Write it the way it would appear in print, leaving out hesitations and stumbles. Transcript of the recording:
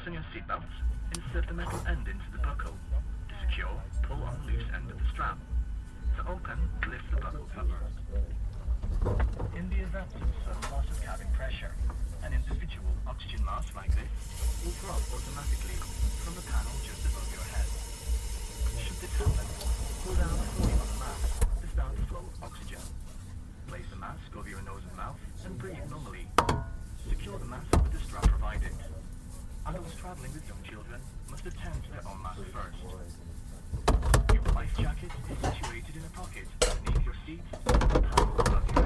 Fasten your seatbelts. Insert the metal end into the buckle. To secure, pull on the loose end of the strap. To open, lift the buckle cover. In the event of sudden loss of cabin pressure, an individual oxygen mask like this will drop automatically from the panel just above your head. Should this happen, pull down fully on the mask to start the flow of oxygen. Place the mask over your nose and mouth and breathe normally. Secure the mask with the strap provided. Adults traveling with young children must attend to their own mask first. Your life jacket is situated in a pocket beneath your seat, a panel above your